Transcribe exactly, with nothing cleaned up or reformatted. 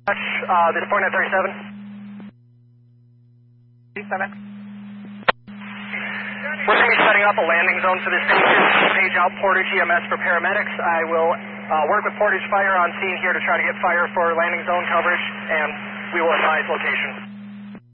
Uh, this point at thirty-seven. thirty-seven. We're going to be setting up a landing zone for this station. Page out Portage E M S for paramedics. I will uh, work with Portage Fire on scene here to try to get fire for landing zone coverage, and we will advise location.